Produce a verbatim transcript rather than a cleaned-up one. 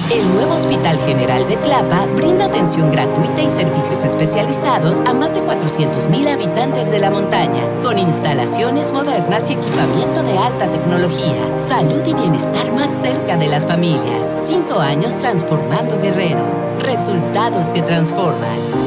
El nuevo Hospital General de Tlapa brinda atención gratuita y servicios especializados a más de cuatrocientos mil habitantes de la montaña, con instalaciones modernas y equipamiento de alta tecnología. Salud y bienestar más cerca de las familias. Cinco años transformando Guerrero. Resultados que transforman.